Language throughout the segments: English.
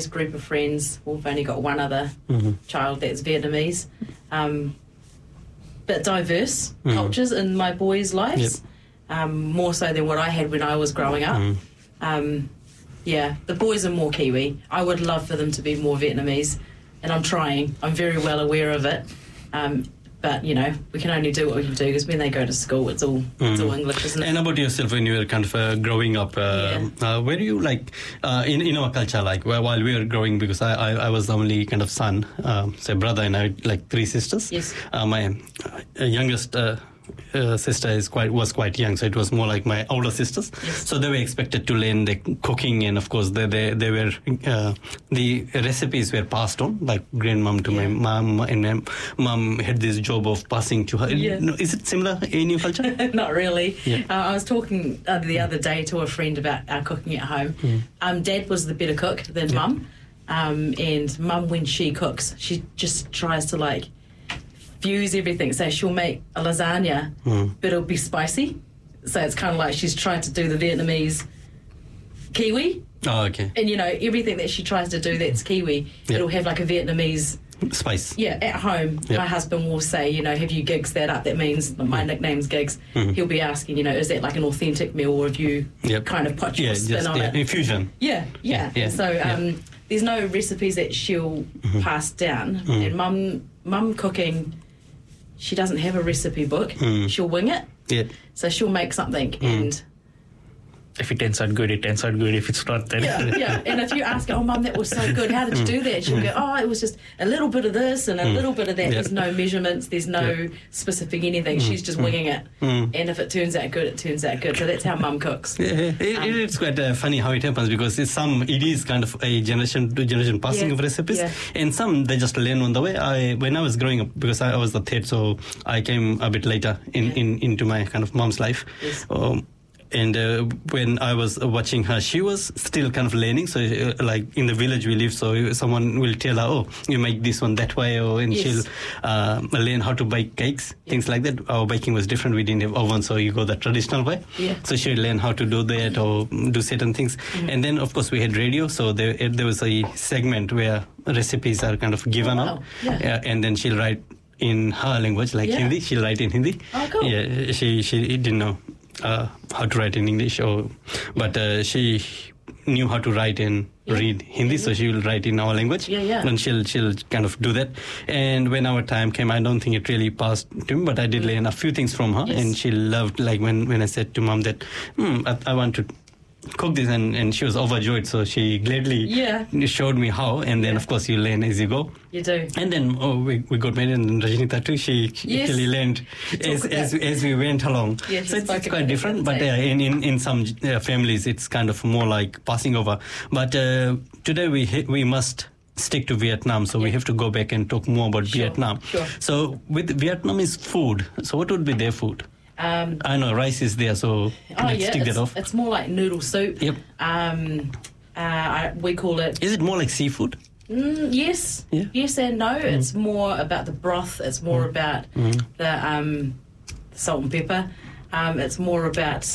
Vietnamese group of friends. We've only got one other child that's Vietnamese. But diverse cultures in my boys' lives, more so than what I had when I was growing up. The boys are more Kiwi. I would love for them to be more Vietnamese, and I'm trying. I'm very well aware of it. But, you know, we can only do what we can do, because when they go to school, it's all English, isn't it? And about yourself, when you were kind of growing up, where do you, like, in our culture, like, while we were growing, because I was the only kind of son, say brother, and I had, like, 3 sisters. Yes. My youngest sister was quite young, so it was more like my older sisters. Yes. So they were expected to learn the cooking, and of course they were the recipes were passed on, like grandmom to my mom, and my mom had this job of passing to her. Is it similar in your culture? Not really. I was talking the other day to a friend about our cooking at home. Dad was the better cook than mum, and mum, when she cooks, she just tries to, like, fuse everything. So she'll make a lasagna, but it'll be spicy. So it's kind of like she's trying to do the Vietnamese Kiwi. Oh, okay. And, you know, everything that she tries to do that's Kiwi, it'll have like a Vietnamese spice. Yeah, at home, my husband will say, you know, have you gigs that up? That means my nickname's Gigs. He'll be asking, you know, is that like an authentic meal, or have you kind of put your spin on it? Infusion. Yeah. So there's no recipes that she'll pass down. And mum cooking, she doesn't have a recipe book. She'll wing it. Yeah. So she'll make something, and if it turns out good, it turns out good. If it's not, then And if you ask her, oh, Mum, that was so good, how did you do that? She'll go, oh, it was just a little bit of this and a little bit of that. There's no measurements, there's no specific anything. She's just winging it. And if it turns out good, it turns out good. So that's how Mum cooks. It's quite funny how it happens, because it is kind of a generation to generation passing of recipes, and some they just learn on the way. When I was growing up, because I was the third, so I came a bit later into my kind of mom's life. Yes. And when I was watching her, she was still kind of learning. So, like in the village we live, so someone will tell her, oh, you make this one that way, and she'll learn how to bake cakes, things like that. Our baking was different. We didn't have oven, so you go the traditional way. So she'll learn how to do that or do certain things. And then, of course, we had radio. So there was a segment where recipes are kind of given out. And then she'll write in her language, like Hindi. She'll write in Hindi. Oh, cool. Yeah, she didn't know how to write in English, but she knew how to write and read Hindi, so she will write in our language, and she'll kind of do that. And when our time came, I don't think it really passed to me, but I did learn a few things from her, and she loved, like when I said to Mom that I want to cook this, and she was overjoyed, so she gladly showed me how, and then of course you learn as you go. You do. And then we got married, and Rajnita too, she actually learned as we went along. So it's quite different, but in some families it's kind of more like passing over. But today we must stick to Vietnam, so we have to go back and talk more about Vietnam. So with Vietnamese food, so what would be their food? I know rice is there, so let's stick that off. It's more like noodle soup. Yep. We call it... Is it more like seafood? Yes. Yes and no. It's more about the broth. It's more about the salt and pepper. It's more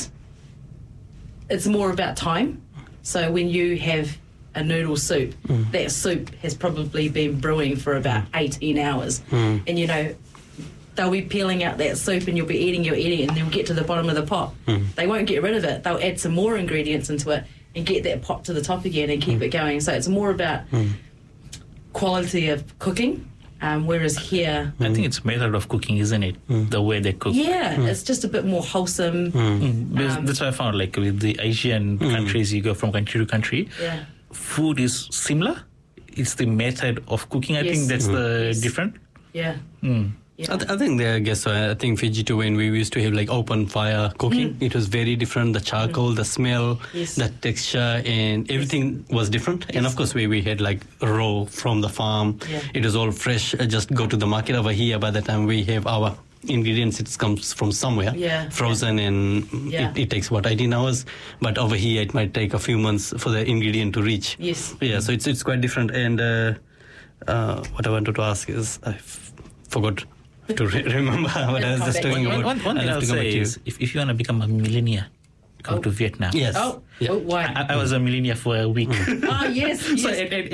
about time. So when you have a noodle soup, that soup has probably been brewing for about 18 hours. And, you know, they'll be peeling out that soup, and you'll be eating, and they'll get to the bottom of the pot. They won't get rid of it. They'll add some more ingredients into it and get that pot to the top again and keep it going. So it's more about quality of cooking, whereas here... I think it's method of cooking, isn't it? The way they cook. Yeah, it's just a bit more wholesome. That's what I found, like with the Asian countries, you go from country to country. Food is similar. It's the method of cooking. I think that's the different. I think Fiji too, when we used to have like open fire cooking, it was very different. The charcoal, the smell, the texture, and everything was different. And of course we had like raw from the farm. It was all fresh. Just go to the market. Over here, by the time we have our ingredients, it comes from somewhere, frozen, and it takes 18 hours. But over here it might take a few months for the ingredient to reach. So it's quite different. And what I wanted to ask is I forgot to remember what I was just talking about. One thing I'll say is, if you want to become a millionaire, come to Vietnam. Why? I was a millionaire for a week. Yes. So